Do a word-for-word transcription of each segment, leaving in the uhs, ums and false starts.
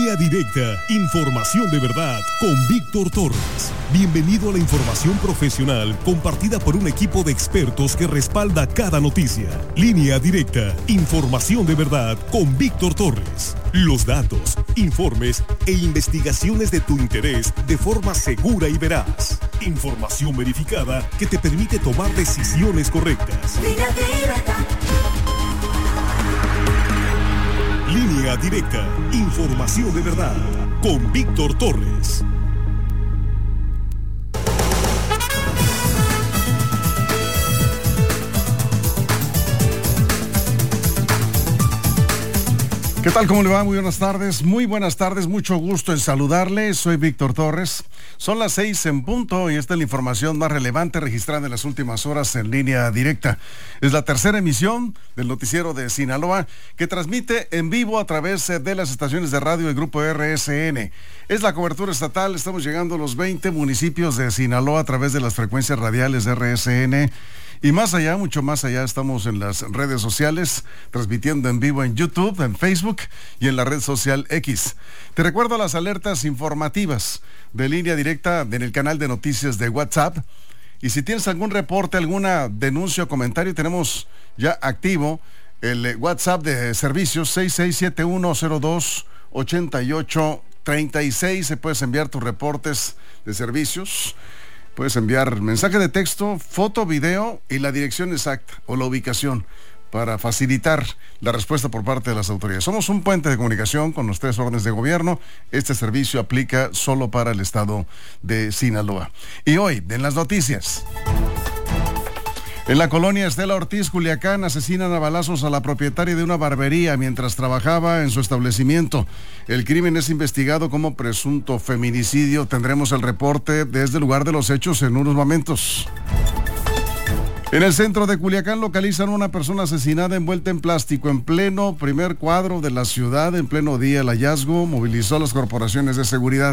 Línea Directa, información de verdad con Víctor Torres. Bienvenido a la información profesional compartida por un equipo de expertos que respalda cada noticia. Línea Directa, información de verdad con Víctor Torres. Los datos, informes e investigaciones de tu interés de forma segura y veraz. Información verificada que te permite tomar decisiones correctas. Línea Directa. Línea Directa, información de verdad, con Víctor Torres. ¿Qué tal? ¿Cómo le va? Muy buenas tardes. Muy buenas tardes, mucho gusto en saludarle. Soy Víctor Torres. Son las seis en punto y esta es la información más relevante registrada en las últimas horas en Línea Directa. Es la tercera emisión del noticiero de Sinaloa que transmite en vivo a través de las estaciones de radio del Grupo R S N. Es la cobertura estatal. Estamos llegando a los veinte municipios de Sinaloa a través de las frecuencias radiales de R S N. Y más allá, mucho más allá, estamos en las redes sociales, transmitiendo en vivo en YouTube, en Facebook y en la red social X. Te recuerdo las alertas informativas de Línea Directa en el canal de noticias de WhatsApp. Y si tienes algún reporte, alguna denuncia o comentario, tenemos ya activo el WhatsApp de servicios seis seis siete uno cero dos ocho ocho tres seis. Se puedes enviar tus reportes de servicios. Puedes enviar mensaje de texto, foto, video y la dirección exacta o la ubicación para facilitar la respuesta por parte de las autoridades. Somos un puente de comunicación con los tres órdenes de gobierno. Este servicio aplica solo para el estado de Sinaloa. Y hoy, en las noticias. En la colonia Estela Ortiz, Culiacán, asesinan a balazos a la propietaria de una barbería mientras trabajaba en su establecimiento. El crimen es investigado como presunto feminicidio. Tendremos el reporte desde el lugar de los hechos en unos momentos. En el centro de Culiacán localizan a una persona asesinada envuelta en plástico en pleno primer cuadro de la ciudad. En pleno día el hallazgo movilizó a las corporaciones de seguridad.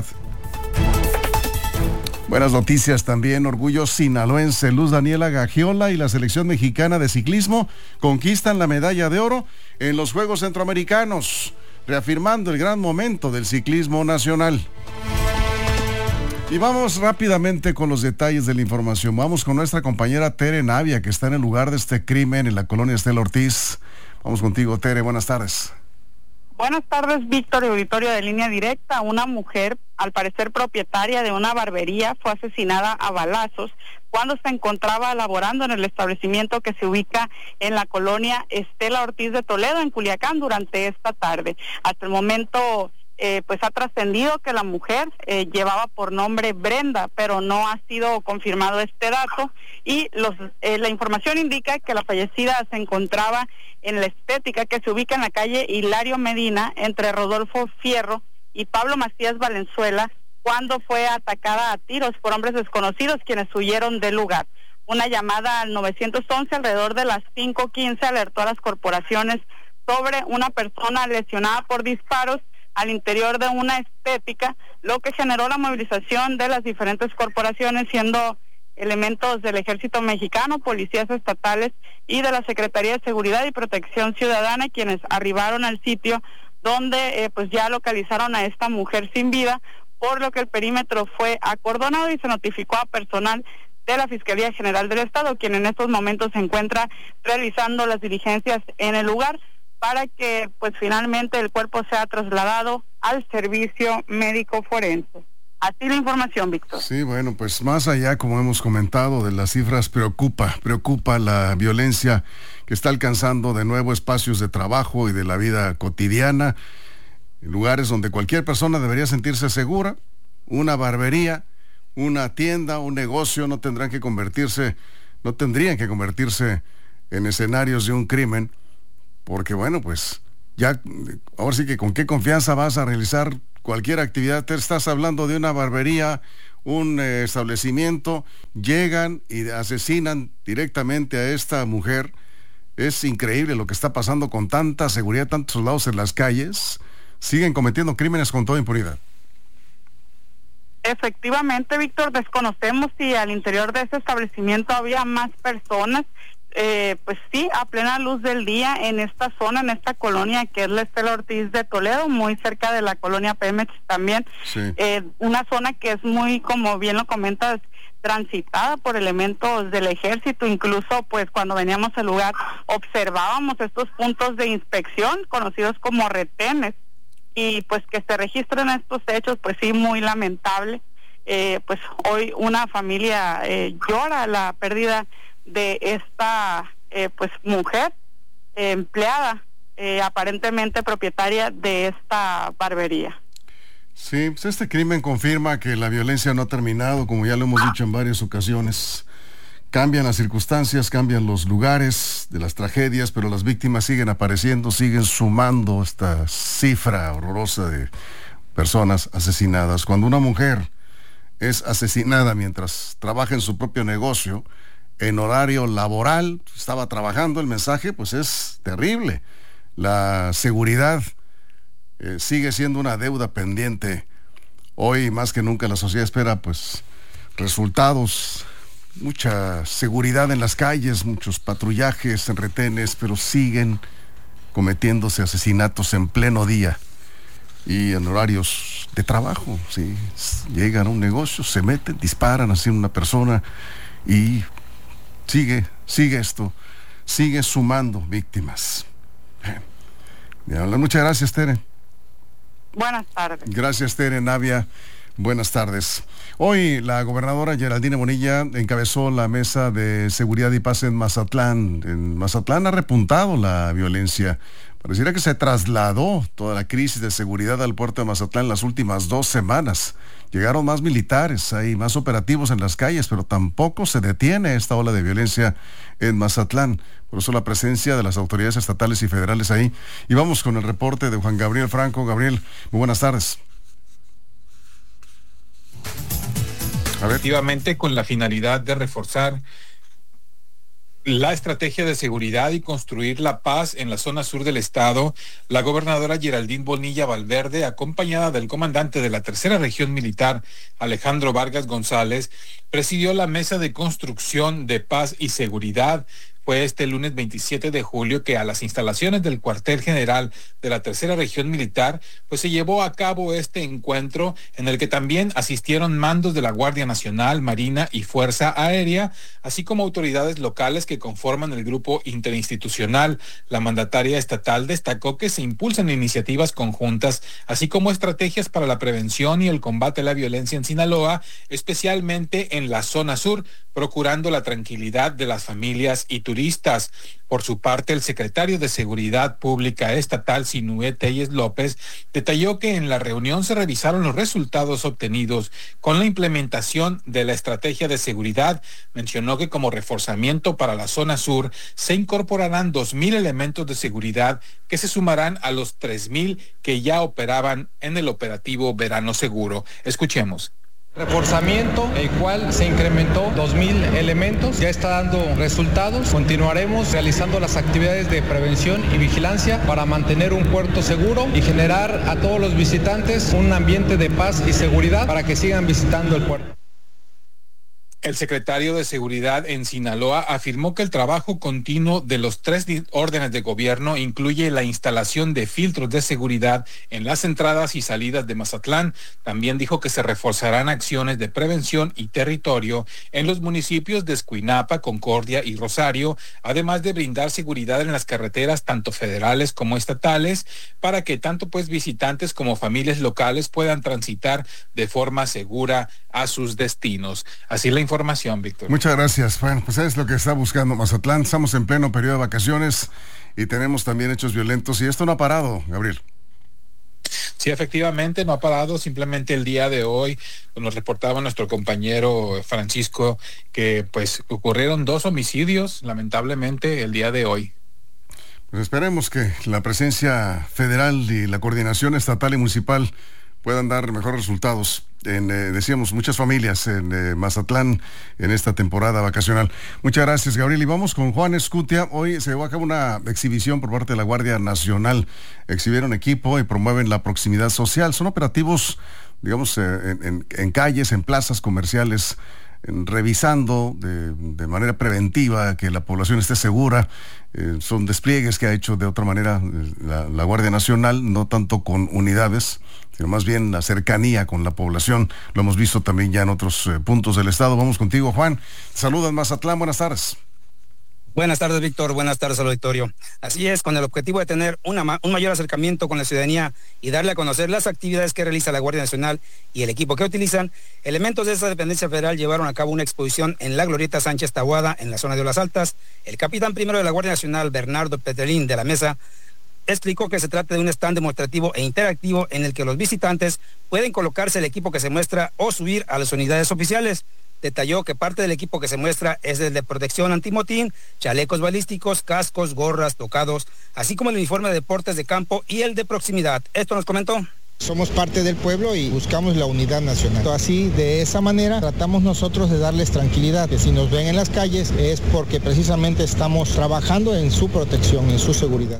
Buenas noticias también, orgullo sinaloense. Luz Daniela Gagiola y la selección mexicana de ciclismo conquistan la medalla de oro en los Juegos Centroamericanos, reafirmando el gran momento del ciclismo nacional. Y vamos rápidamente con los detalles de la información. Vamos con nuestra compañera Tere Navia, que está en el lugar de este crimen en la colonia Estela Ortiz. Vamos contigo, Tere, buenas tardes. Buenas tardes, Víctor y auditorio de Línea Directa. Una mujer, al parecer propietaria de una barbería, fue asesinada a balazos cuando se encontraba laborando en el establecimiento que se ubica en la colonia Estela Ortiz de Toledo, en Culiacán, durante esta tarde. Hasta el momento, eh, pues ha trascendido que la mujer eh, llevaba por nombre Brenda, pero no ha sido confirmado este dato, y los eh, la información indica que la fallecida se encontraba en la Estética, que se ubica en la calle Hilario Medina, entre Rodolfo Fierro y Pablo Macías Valenzuela, cuando fue atacada a tiros por hombres desconocidos, quienes huyeron del lugar. Una llamada al nueve once alrededor de las cinco quince alertó a las corporaciones sobre una persona lesionada por disparos al interior de una Estética, lo que generó la movilización de las diferentes corporaciones, siendo elementos del Ejército Mexicano, policías estatales y de la Secretaría de Seguridad y Protección Ciudadana, quienes arribaron al sitio donde eh, pues ya localizaron a esta mujer sin vida, por lo que el perímetro fue acordonado y se notificó a personal de la Fiscalía General del Estado, quien en estos momentos se encuentra realizando las diligencias en el lugar para que pues finalmente el cuerpo sea trasladado al servicio médico forense. Así la información, Víctor. Sí, bueno, pues más allá, como hemos comentado, de las cifras, preocupa, preocupa la violencia que está alcanzando de nuevo espacios de trabajo y de la vida cotidiana, lugares donde cualquier persona debería sentirse segura. Una barbería, una tienda, un negocio no tendrán que convertirse, no tendrían que convertirse en escenarios de un crimen, porque bueno, pues ya, ahora sí que con qué confianza vas a realizar cualquier actividad. Te estás hablando de una barbería, un eh, establecimiento, llegan y asesinan directamente a esta mujer. Es increíble lo que está pasando con tanta seguridad, tantos soldados en las calles. Siguen cometiendo crímenes con toda impunidad. Efectivamente, Víctor, desconocemos si al interior de ese establecimiento había más personas. eh, pues sí, a plena luz del día en esta zona, en esta colonia que es la Estela Ortiz de Toledo, muy cerca de la colonia Pemex también. Sí. Eh, una zona que es muy, como bien lo comentas, transitada por elementos del ejército. Incluso pues cuando veníamos al lugar observábamos estos puntos de inspección conocidos como retenes, y pues que se registren estos hechos, pues sí, muy lamentable. Eh, pues hoy una familia eh, llora la pérdida de esta eh, pues mujer eh, empleada, eh, aparentemente propietaria de esta barbería. Sí, pues este crimen confirma que la violencia no ha terminado, como ya lo hemos dicho en varias ocasiones. Cambian las circunstancias, cambian los lugares de las tragedias, pero las víctimas siguen apareciendo, siguen sumando esta cifra horrorosa de personas asesinadas. Cuando una mujer es asesinada mientras trabaja en su propio negocio, en horario laboral, estaba trabajando, el mensaje pues es terrible. La seguridad eh, sigue siendo una deuda pendiente. Hoy más que nunca la sociedad espera pues resultados, mucha seguridad en las calles, muchos patrullajes en retenes, pero siguen cometiéndose asesinatos en pleno día y en horarios de trabajo. ¿Sí? Llegan a un negocio, se meten, disparan así a una persona y sigue, sigue esto, sigue sumando víctimas. Bien, muchas gracias, Tere. Buenas tardes. Gracias, Tere Navia. Buenas tardes. Hoy la gobernadora Geraldine Bonilla encabezó la mesa de seguridad y paz en Mazatlán. En Mazatlán ha repuntado la violencia. Pareciera que se trasladó toda la crisis de seguridad al puerto de Mazatlán en las últimas dos semanas. Llegaron más militares, hay más operativos en las calles, pero tampoco se detiene esta ola de violencia en Mazatlán. Por eso la presencia de las autoridades estatales y federales ahí. Y vamos con el reporte de Juan Gabriel Franco. Gabriel, muy buenas tardes. Efectivamente, con la finalidad de reforzar la estrategia de seguridad y construir la paz en la zona sur del estado, la gobernadora Geraldine Bonilla Valverde, acompañada del comandante de la tercera región militar, Alejandro Vargas González, presidió la mesa de construcción de paz y seguridad. Fue este lunes veintisiete de julio que a las instalaciones del cuartel general de la tercera región militar, pues se llevó a cabo este encuentro en el que también asistieron mandos de la Guardia Nacional, Marina y Fuerza Aérea, así como autoridades locales que conforman el grupo interinstitucional. La mandataria estatal destacó que se impulsan iniciativas conjuntas, así como estrategias para la prevención y el combate a la violencia en Sinaloa, especialmente en la zona sur, procurando la tranquilidad de las familias y turistas. Por su parte, el secretario de Seguridad Pública Estatal, Sinué Telles López, detalló que en la reunión se revisaron los resultados obtenidos con la implementación de la estrategia de seguridad. Mencionó que como reforzamiento para la zona sur se incorporarán dos mil elementos de seguridad que se sumarán a los tres mil que ya operaban en el operativo Verano Seguro. Escuchemos. Reforzamiento, el cual se incrementó dos mil elementos, ya está dando resultados. Continuaremos realizando las actividades de prevención y vigilancia para mantener un puerto seguro y generar a todos los visitantes un ambiente de paz y seguridad para que sigan visitando el puerto. El secretario de Seguridad en Sinaloa afirmó que el trabajo continuo de los tres órdenes de gobierno incluye la instalación de filtros de seguridad en las entradas y salidas de Mazatlán. También dijo que se reforzarán acciones de prevención y territorio en los municipios de Escuinapa, Concordia y Rosario, además de brindar seguridad en las carreteras tanto federales como estatales, para que tanto pues visitantes como familias locales puedan transitar de forma segura a sus destinos. Así la información, Víctor. Muchas gracias. Bueno, pues es lo que está buscando Mazatlán. Estamos en pleno periodo de vacaciones y tenemos también hechos violentos y esto no ha parado, Gabriel. Sí, efectivamente, no ha parado. Simplemente el día de hoy nos reportaba nuestro compañero Francisco que pues ocurrieron dos homicidios, lamentablemente, el día de hoy. Pues esperemos que la presencia federal y la coordinación estatal y municipal puedan dar mejores resultados en, eh, decíamos, muchas familias en eh, Mazatlán en esta temporada vacacional. Muchas gracias, Gabriel. Y vamos con Juan Escutia. Hoy se llevó a cabo una exhibición por parte de la Guardia Nacional. Exhibieron equipo y promueven la proximidad social. Son operativos, digamos, eh, en, en, en calles, en plazas comerciales revisando de, de manera preventiva que la población esté segura. Eh, son despliegues que ha hecho de otra manera la, la Guardia Nacional, no tanto con unidades, sino más bien la cercanía con la población. Lo hemos visto también ya en otros eh, puntos del estado. Vamos contigo, Juan. Saludos, Mazatlán, buenas tardes. Buenas tardes, Víctor. Buenas tardes al auditorio. Así es, con el objetivo de tener una, un mayor acercamiento con la ciudadanía y darle a conocer las actividades que realiza la Guardia Nacional y el equipo que utilizan, elementos de esa dependencia federal llevaron a cabo una exposición en la Glorieta Sánchez Taboada, en la zona de Olas Altas. El capitán primero de la Guardia Nacional, Bernardo Petelín de la Mesa, explicó que se trata de un stand demostrativo e interactivo en el que los visitantes pueden colocarse el equipo que se muestra o subir a las unidades oficiales. Detalló que parte del equipo que se muestra es el de protección antimotín, chalecos balísticos, cascos, gorras, tocados, así como el uniforme de deportes de campo y el de proximidad. Esto nos comentó. Somos parte del pueblo y buscamos la unidad nacional. Así, de esa manera, tratamos nosotros de darles tranquilidad, que si nos ven en las calles es porque precisamente estamos trabajando en su protección, en su seguridad.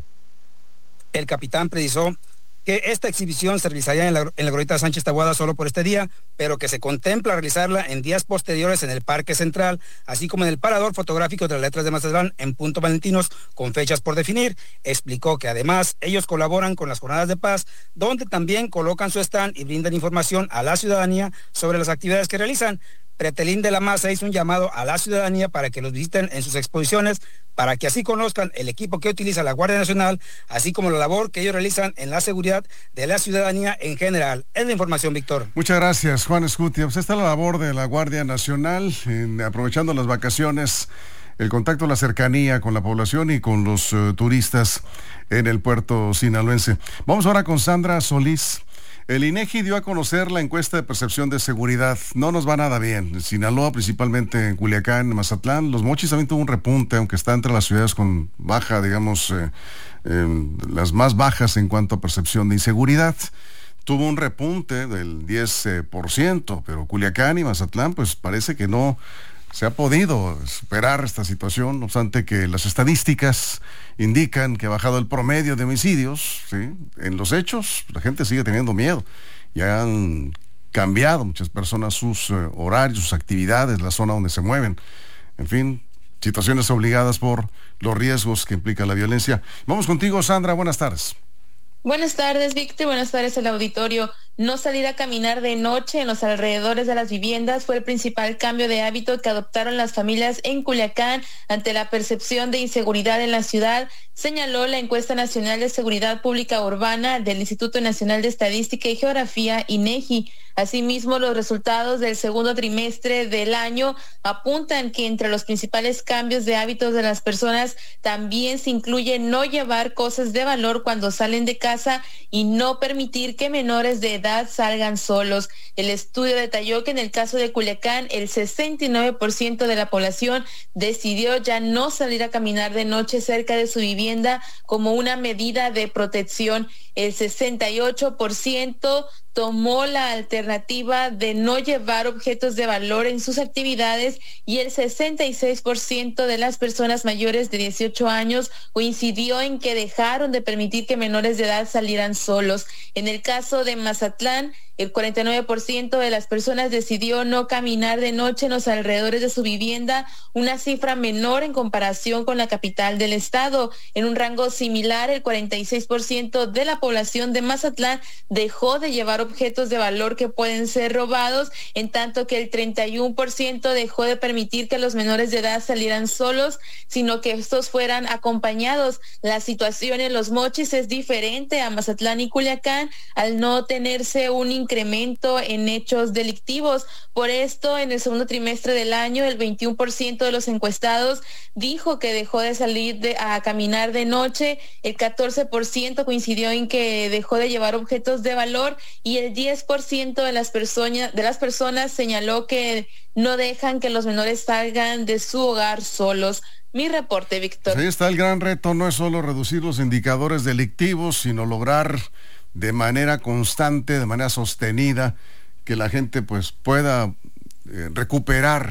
El capitán precisó que esta exhibición se realizaría en la, en la Glorieta Sánchez Taboada solo por este día, pero que se contempla realizarla en días posteriores en el Parque Central, así como en el parador fotográfico de las Letras de Mazatlán en Punto Valentinos, con fechas por definir. Explicó que además ellos colaboran con las Jornadas de Paz, donde también colocan su stand y brindan información a la ciudadanía sobre las actividades que realizan. Petelín de la Masa hizo un llamado a la ciudadanía para que los visiten en sus exposiciones, para que así conozcan el equipo que utiliza la Guardia Nacional, así como la labor que ellos realizan en la seguridad de la ciudadanía en general. Es la información, Víctor. Muchas gracias, Juan Escutia. Pues está la labor de la Guardia Nacional, en, aprovechando las vacaciones, el contacto, la cercanía con la población y con los uh, turistas en el puerto sinaloense. Vamos ahora con Sandra Solís. El INEGI dio a conocer la encuesta de percepción de seguridad. No nos va nada bien. En Sinaloa, principalmente en Culiacán, en Mazatlán, Los Mochis también tuvo un repunte, aunque está entre las ciudades con baja, digamos, eh, eh, las más bajas en cuanto a percepción de inseguridad. Tuvo un repunte del diez por ciento, pero Culiacán y Mazatlán, pues parece que no se ha podido superar esta situación, no obstante que las estadísticas indican que ha bajado el promedio de homicidios, ¿sí? En los hechos, la gente sigue teniendo miedo. Ya han cambiado muchas personas sus eh, horarios, sus actividades, la zona donde se mueven. En fin, situaciones obligadas por los riesgos que implica la violencia. Vamos contigo, Sandra, buenas tardes. Buenas tardes, Víctor, buenas tardes al auditorio. No salir a caminar de noche en los alrededores de las viviendas fue el principal cambio de hábito que adoptaron las familias en Culiacán ante la percepción de inseguridad en la ciudad, señaló la encuesta nacional de seguridad pública urbana del Instituto Nacional de Estadística y Geografía, INEGI. Asimismo, los resultados del segundo trimestre del año apuntan que entre los principales cambios de hábitos de las personas también se incluye no llevar cosas de valor cuando salen de casa y no permitir que menores de edad salgan solos. El estudio detalló que en el caso de Culiacán, el sesenta y nueve por ciento de la población decidió ya no salir a caminar de noche cerca de su vivienda como una medida de protección. El sesenta y ocho por ciento tomó la alternativa de no llevar objetos de valor en sus actividades y el sesenta y seis por ciento de las personas mayores de dieciocho años coincidió en que dejaron de permitir que menores de edad salieran solos. En el caso de Mazatlán, el cuarenta y nueve por ciento de las personas decidió no caminar de noche en los alrededores de su vivienda, una cifra menor en comparación con la capital del estado. En un rango similar, el cuarenta y seis por ciento de la población de Mazatlán dejó de llevar objetos de valor que pueden ser robados, en tanto que el treinta y uno por ciento dejó de permitir que los menores de edad salieran solos, sino que estos fueran acompañados. La situación en Los Mochis es diferente a Mazatlán y Culiacán, al no tenerse un incremento en hechos delictivos. Por esto, en el segundo trimestre del año, el veintiuno por ciento de los encuestados dijo que dejó de salir de, a caminar de noche, el catorce por ciento coincidió en que dejó de llevar objetos de valor y el diez por ciento de las personas de las personas señaló que no dejan que los menores salgan de su hogar solos. Mi reporte, Víctor. Pues ahí está el gran reto, no es solo reducir los indicadores delictivos, sino lograr de manera constante, de manera sostenida, que la gente pues pueda eh, recuperar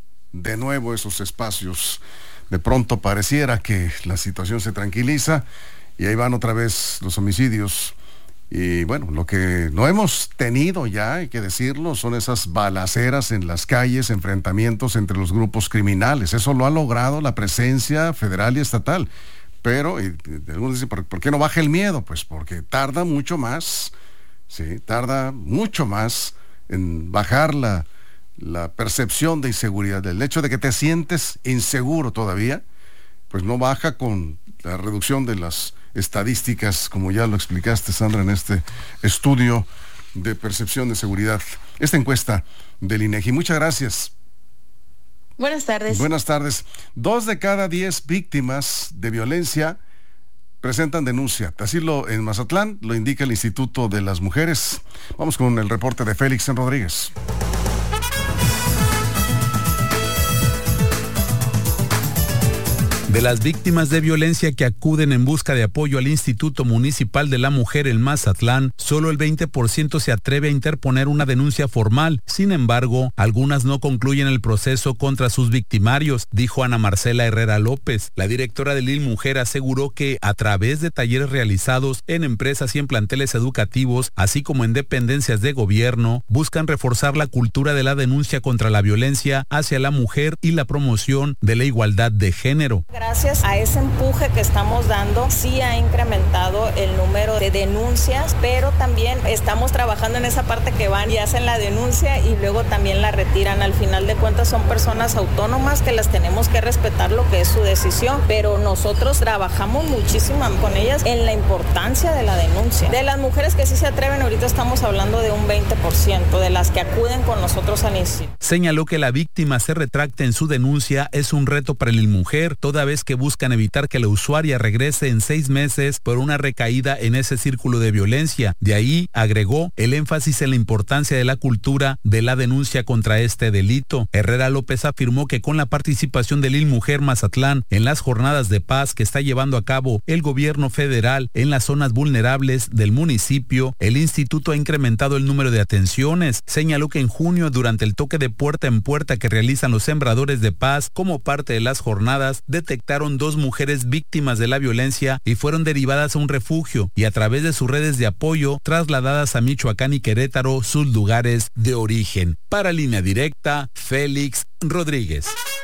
de nuevo esos espacios. De pronto pareciera que la situación se tranquiliza y ahí van otra vez los homicidios Y bueno, lo que no hemos tenido ya, hay que decirlo, son esas balaceras en las calles, enfrentamientos entre los grupos criminales. Eso lo ha logrado la presencia federal y estatal. Pero, y, y algunos dicen, ¿por, ¿por qué no baja el miedo? Pues porque tarda mucho más, sí, tarda mucho más en bajar la, la percepción de inseguridad. El hecho de que te sientes inseguro todavía, pues no baja con la reducción de las estadísticas, como ya lo explicaste, Sandra, en este estudio de percepción de seguridad. Esta encuesta del INEGI. Muchas gracias. Buenas tardes. Buenas tardes. Dos de cada diez víctimas de violencia presentan denuncia. Así lo en Mazatlán lo indica el Instituto de las Mujeres. Vamos con el reporte de Félix Rodríguez. De las víctimas de violencia que acuden en busca de apoyo al Instituto Municipal de la Mujer en Mazatlán, solo el veinte por ciento se atreve a interponer una denuncia formal. Sin embargo, algunas no concluyen el proceso contra sus victimarios, dijo Ana Marcela Herrera López. La directora del I L Mujer aseguró que, a través de talleres realizados en empresas y en planteles educativos, así como en dependencias de gobierno, buscan reforzar la cultura de la denuncia contra la violencia hacia la mujer y la promoción de la igualdad de género. Gracias a ese empuje que estamos dando, sí ha incrementado el número de denuncias, pero también estamos trabajando en esa parte que van y hacen la denuncia y luego también la retiran. Al final de cuentas son personas autónomas que las tenemos que respetar lo que es su decisión, pero nosotros trabajamos muchísimo con ellas en la importancia de la denuncia. De las mujeres que sí se atreven, ahorita estamos hablando de un veinte por ciento de las que acuden con nosotros al instituto. Señaló que la víctima se retracte en su denuncia es un reto para el I L Mujer, toda vez que buscan evitar que la usuaria regrese en seis meses por una recaída en ese círculo de violencia. De ahí, agregó, el énfasis en la importancia de la cultura de la denuncia contra este delito. Herrera López afirmó que con la participación del I L Mujer Mazatlán en las jornadas de paz que está llevando a cabo el gobierno federal en las zonas vulnerables del municipio, el instituto ha incrementado el número de atenciones. Señaló que en junio, durante el toque de puerta en puerta que realizan los sembradores de paz como parte de las jornadas, detectaron dos mujeres víctimas de la violencia y fueron derivadas a un refugio y a través de sus redes de apoyo trasladadas a Michoacán y Querétaro, sus lugares de origen. Para Línea Directa, Félix Rodríguez.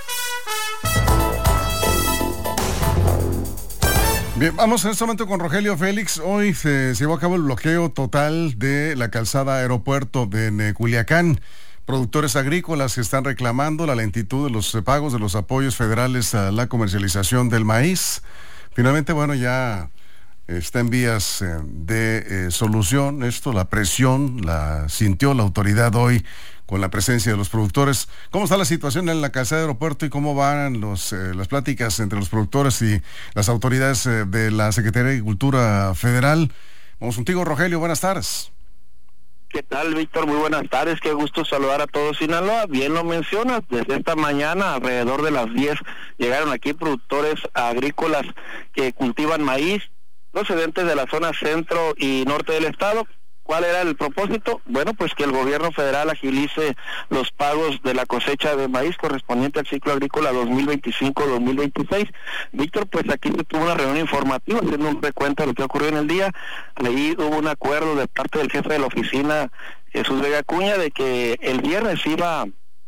Bien, vamos en este momento con Rogelio Félix. Hoy se, se llevó a cabo el bloqueo total de la calzada aeropuerto de Culiacán. Productores agrícolas están reclamando la lentitud de los pagos de los apoyos federales a la comercialización del maíz. Finalmente, bueno, ya está en vías eh, de eh, solución esto, la presión la sintió la autoridad hoy con la presencia de los productores. ¿Cómo está la situación en la calzada de aeropuerto y cómo van los, eh, las pláticas entre los productores y las autoridades eh, de la Secretaría de Agricultura Federal? Vamos contigo, Rogelio, buenas tardes. ¿Qué tal, Víctor? Muy buenas tardes, qué gusto saludar a todos Sinaloa. Bien lo mencionas, desde esta mañana, alrededor de las diez, llegaron aquí productores agrícolas que cultivan maíz, procedentes de la zona centro y norte del estado. ¿Cuál era el propósito? Bueno, pues que el gobierno federal agilice los pagos de la cosecha de maíz correspondiente al ciclo agrícola dos mil veinticinco dos mil veintiséis. Víctor, pues aquí se tuvo una reunión informativa haciendo un recuento de lo que ocurrió en el día. Ahí hubo un acuerdo de parte del jefe de la oficina, Jesús Vega Acuña, de que el viernes iba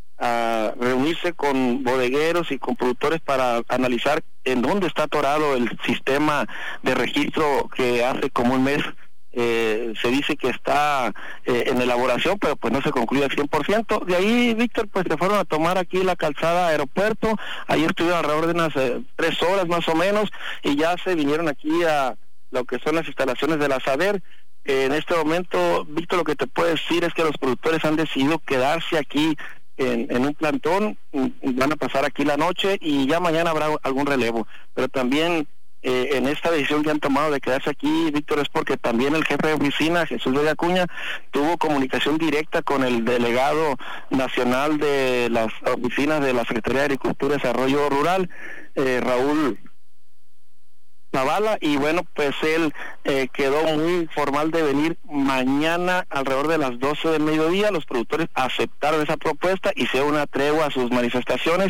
a reunirse con bodegueros y con productores para analizar en dónde está atorado el sistema de registro que hace como un mes Eh, se dice que está eh, en elaboración, pero pues no se concluye al cien por ciento. De ahí, Víctor, pues se fueron a tomar aquí la calzada aeropuerto. Ahí estuvieron alrededor de unas eh, tres horas más o menos, y ya se vinieron aquí a lo que son las instalaciones de la SADER. Eh, en este momento, Víctor, lo que te puedo decir es que los productores han decidido quedarse aquí en, en un plantón, van a pasar aquí la noche y ya mañana habrá algún relevo. Pero también Eh, en esta decisión que han tomado de quedarse aquí, Víctor, es porque también el jefe de oficina, Jesús Vega Acuña, tuvo comunicación directa con el delegado nacional de las oficinas de la Secretaría de Agricultura y Desarrollo Rural, eh, Raúl Zavala, y bueno, pues él eh, quedó muy formal de venir mañana alrededor de las doce del mediodía. Los productores aceptaron esa propuesta, hicieron una tregua a sus manifestaciones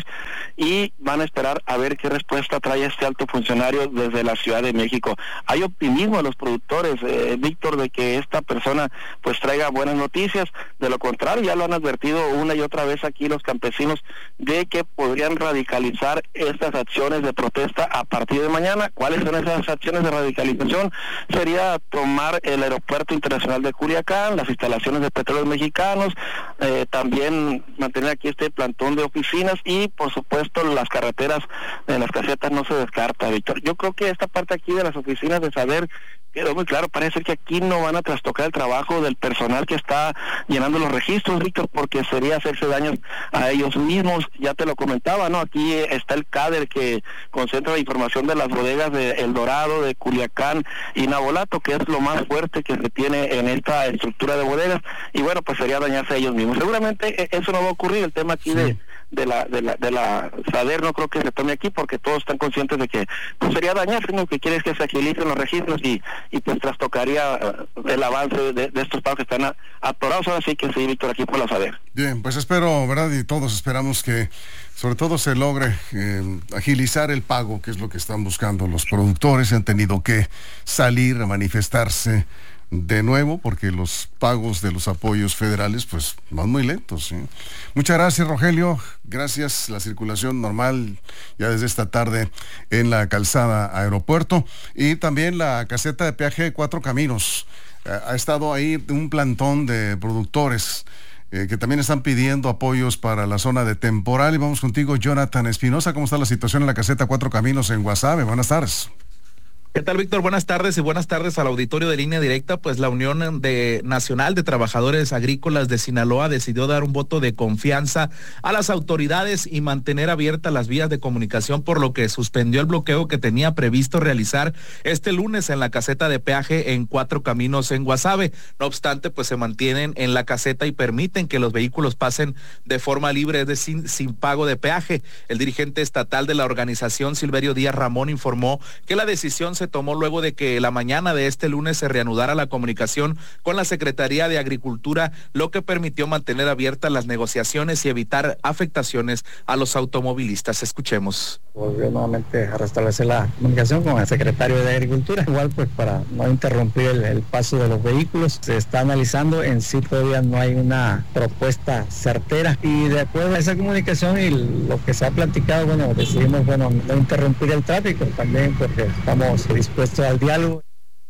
y van a esperar a ver qué respuesta trae este alto funcionario desde la Ciudad de México. Hay optimismo a los productores, eh, Víctor, de que esta persona pues traiga buenas noticias. De lo contrario, ya lo han advertido una y otra vez aquí los campesinos de que podrían radicalizar estas acciones de protesta a partir de mañana. ¿Cuáles son esas acciones de radicalización? Sería tomar el aeropuerto internacional de Culiacán, las instalaciones de Petróleos Mexicanos, eh, también mantener aquí este plantón de oficinas y por supuesto las carreteras en las casetas no se descarta, Víctor. Yo creo que esta parte aquí de las oficinas de saber quedó muy claro. Parece ser que aquí no van a trastocar el trabajo del personal que está llenando los registros, Víctor, porque sería hacerse daños a ellos mismos. Ya te lo comentaba, ¿no? Aquí está el CADER que concentra la información de las bodegas de El Dorado, de Culiacán y Navolato, que es lo más fuerte que se tiene en esta estructura de bodegas, y bueno, pues sería dañarse a ellos mismos. Seguramente eso no va a ocurrir. El tema aquí sí. de de la de la de la SADER no creo que se tome aquí, porque todos están conscientes de que pues sería dañarse. Lo que quiere es que se agilicen los registros y y pues trastocaría el avance de, de estos pagos que están atorados. Ahora sí que sí, Víctor, aquí por la SADER. Bien, pues espero, ¿verdad? Y todos esperamos que sobre todo se logre eh, agilizar el pago, que es lo que están buscando los productores. Han tenido que salir a manifestarse de nuevo porque los pagos de los apoyos federales pues van muy lentos, ¿sí? Muchas gracias, Rogelio. Gracias. La circulación normal ya desde esta tarde en la calzada Aeropuerto y también la caseta de peaje Cuatro Caminos. Eh, ha estado ahí un plantón de productores eh, que también están pidiendo apoyos para la zona de temporal. Y vamos contigo, Jonathan Espinosa. ¿Cómo está la situación en la caseta Cuatro Caminos en Guasave? Buenas tardes. ¿Qué tal, Víctor? Buenas tardes y buenas tardes al auditorio de Línea Directa. Pues la Unión de Nacional de Trabajadores Agrícolas de Sinaloa decidió dar un voto de confianza a las autoridades y mantener abiertas las vías de comunicación, por lo que suspendió el bloqueo que tenía previsto realizar este lunes en la caseta de peaje en Cuatro Caminos en Guasave. No obstante, pues se mantienen en la caseta y permiten que los vehículos pasen de forma libre, es decir, sin pago de peaje. El dirigente estatal de la organización, Silverio Díaz Ramón, informó que la decisión se tomó luego de que la mañana de este lunes se reanudara la comunicación con la Secretaría de Agricultura, lo que permitió mantener abiertas las negociaciones y evitar afectaciones a los automovilistas. Escuchemos. Volvió nuevamente a restablecer la comunicación con el secretario de Agricultura, igual pues para no interrumpir el, el paso de los vehículos. Se está analizando, en sí todavía no hay una propuesta certera, y de acuerdo a esa comunicación y lo que se ha platicado, bueno, decidimos, bueno, no interrumpir el tráfico también, porque estamos dispuestos al diálogo.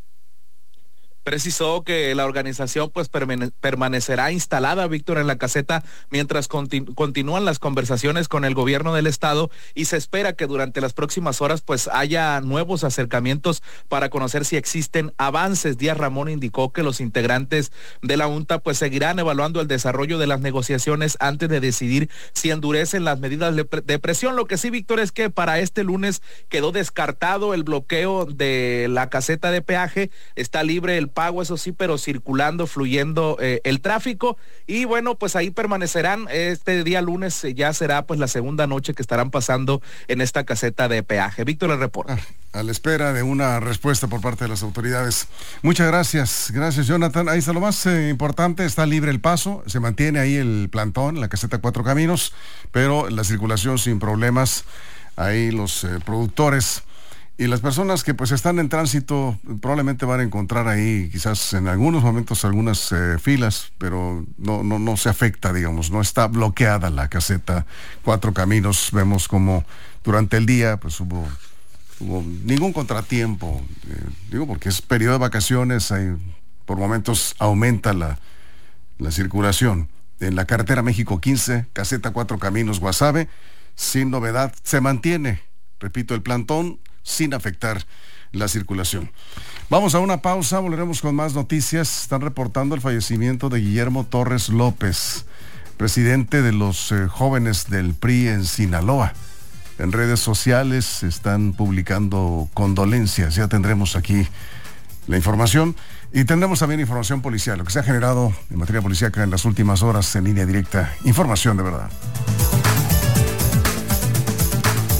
Precisó que la organización pues permane- permanecerá instalada, Víctor, en la caseta mientras continu- continúan las conversaciones con el gobierno del estado, y se espera que durante las próximas horas pues haya nuevos acercamientos para conocer si existen avances. Díaz Ramón indicó que los integrantes de la junta pues seguirán evaluando el desarrollo de las negociaciones antes de decidir si endurecen las medidas de, pre- de presión. Lo que sí, Víctor, es que para este lunes quedó descartado el bloqueo de la caseta de peaje. Está libre el pago, eso sí, pero circulando, fluyendo eh, el tráfico, y bueno, pues ahí permanecerán. Este día lunes eh, ya será pues la segunda noche que estarán pasando en esta caseta de peaje. Víctor, el reporte. Ah, a la espera de una respuesta por parte de las autoridades. Muchas gracias, gracias, Jonathan. Ahí está lo más eh, importante, está libre el paso, se mantiene ahí el plantón, la caseta Cuatro Caminos, pero la circulación sin problemas. Ahí los eh, productores y las personas que pues están en tránsito probablemente van a encontrar ahí quizás en algunos momentos algunas eh, filas, pero no, no, no se afecta, digamos, no está bloqueada la caseta Cuatro Caminos. Vemos como durante el día pues hubo, hubo ningún contratiempo, eh, digo porque es periodo de vacaciones, hay, por momentos aumenta la, la circulación. En la carretera México quince, caseta Cuatro Caminos, Guasave, sin novedad, se mantiene, repito, el plantón sin afectar la circulación. Vamos a una pausa, volveremos con más noticias. Están reportando el fallecimiento de Guillermo Torres López, presidente de los eh, jóvenes del P R I en Sinaloa. En redes sociales están publicando condolencias. Ya tendremos aquí la información y tendremos también información policial, lo que se ha generado en materia policíaca en las últimas horas en Línea Directa. Información de verdad.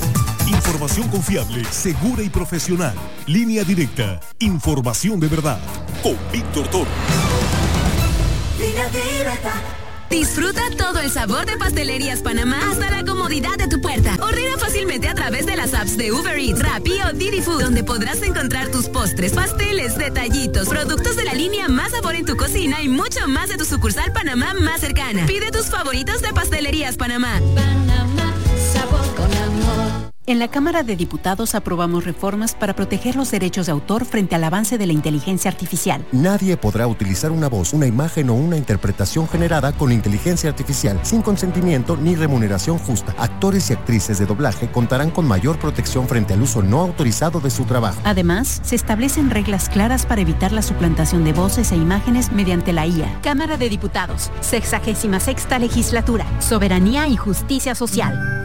Información confiable, segura y profesional. Línea Directa. Información de verdad. Con Víctor Torres. Línea Directa. Disfruta todo el sabor de Pastelerías Panamá hasta la comodidad de tu puerta. Ordena fácilmente a través de las apps de Uber Eats, Rappi o Didi Food, donde podrás encontrar tus postres, pasteles, detallitos, productos de la línea Más Sabor en tu cocina y mucho más de tu sucursal Panamá más cercana. Pide tus favoritos de Pastelerías Panamá. Panamá, sabor con amor. En la Cámara de Diputados aprobamos reformas para proteger los derechos de autor frente al avance de la inteligencia artificial. Nadie podrá utilizar una voz, una imagen o una interpretación generada con inteligencia artificial sin consentimiento ni remuneración justa. Actores y actrices de doblaje contarán con mayor protección frente al uso no autorizado de su trabajo. Además, se establecen reglas claras para evitar la suplantación de voces e imágenes mediante la I A. Cámara de Diputados, sexagésima sexta legislatura, soberanía y justicia social.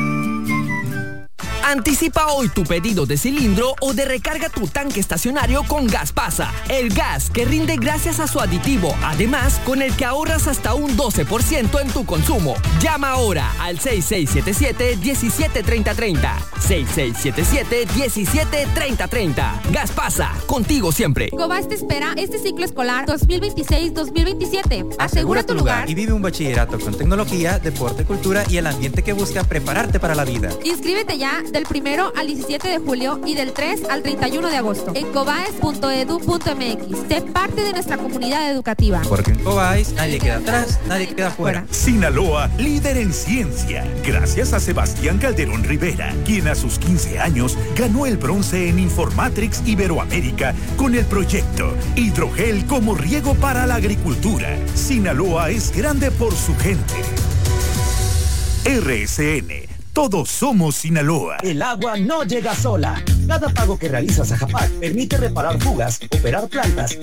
Anticipa hoy tu pedido de cilindro o de recarga tu tanque estacionario con Gaspasa, el gas que rinde gracias a su aditivo, además con el que ahorras hasta un doce por ciento en tu consumo. Llama ahora al seis seis siete siete, diecisiete treinta treinta, seis seis siete siete, diecisiete treinta treinta. Gaspasa, contigo siempre. Cobás te espera este ciclo escolar dos mil veintiséis dos mil veintisiete. Asegura tu lugar y vive un bachillerato con tecnología, deporte, cultura y el ambiente que busca prepararte para la vida. Inscríbete ya del primero al diecisiete de julio y del tres al treinta y uno de agosto en cobaes punto edu punto m x. Sé parte de nuestra comunidad educativa. Porque en Cobaes nadie queda atrás, nadie queda fuera. Sinaloa, líder en ciencia. Gracias a Sebastián Calderón Rivera, quien a sus quince años ganó el bronce en Informatrix Iberoamérica con el proyecto Hidrogel como riego para la agricultura. Sinaloa es grande por su gente. R S N. Todos somos Sinaloa. El agua no llega sola. Cada pago que realizas a Japac permite reparar fugas, operar plantas